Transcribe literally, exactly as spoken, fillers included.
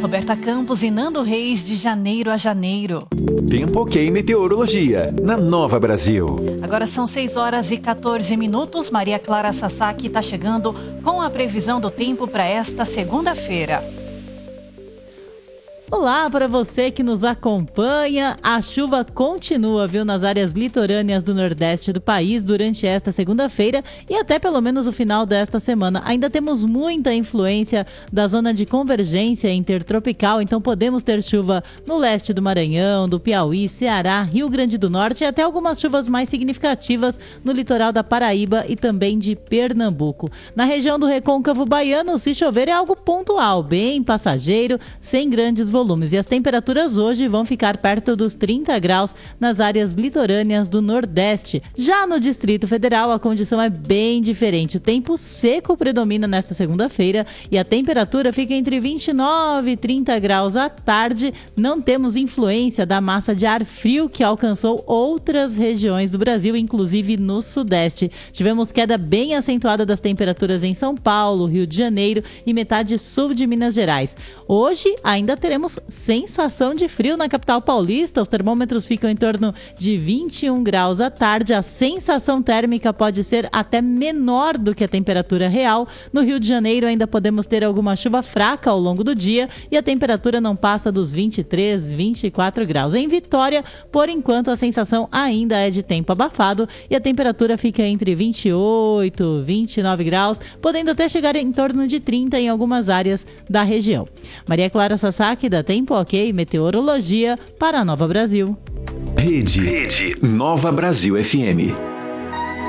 Roberta Campos e Nando Reis, de janeiro a janeiro. Tempo ok meteorologia, na Nova Brasil. Agora são seis horas e quatorze minutos. Maria Clara Sasaki está chegando com a previsão do tempo para esta segunda-feira. Olá para você que nos acompanha. A chuva continua, viu, nas áreas litorâneas do Nordeste do país durante esta segunda-feira e até pelo menos o final desta semana. Ainda temos muita influência da zona de convergência intertropical, então podemos ter chuva no leste do Maranhão, do Piauí, Ceará, Rio Grande do Norte e até algumas chuvas mais significativas no litoral da Paraíba e também de Pernambuco. Na região do Recôncavo Baiano, se chover é algo pontual, bem passageiro, sem grandes volumes. E as temperaturas hoje vão ficar perto dos trinta graus nas áreas litorâneas do Nordeste. Já no Distrito Federal, a condição é bem diferente. O tempo seco predomina nesta segunda-feira e a temperatura fica entre vinte e nove e trinta graus à tarde. Não temos influência da massa de ar frio que alcançou outras regiões do Brasil, inclusive no Sudeste. Tivemos queda bem acentuada das temperaturas em São Paulo, Rio de Janeiro e metade sul de Minas Gerais. Hoje ainda teremos sensação de frio na capital paulista. Os termômetros ficam em torno de vinte e um graus à tarde. A sensação térmica pode ser até menor do que a temperatura real. No Rio de Janeiro ainda podemos ter alguma chuva fraca ao longo do dia e a temperatura não passa dos vinte e três, vinte e quatro graus. Em Vitória, por enquanto, a sensação ainda é de tempo abafado e a temperatura fica entre vinte e oito, vinte e nove graus, podendo até chegar em torno de trinta em algumas áreas da região. Maria Clara Sasaki, da Tempo Ok Meteorologia, para a Nova Brasil. Rede, Rede Nova Brasil F M.